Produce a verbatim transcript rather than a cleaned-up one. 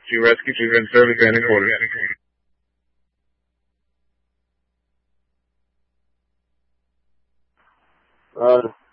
to rescue children serve as an quarters. Uh,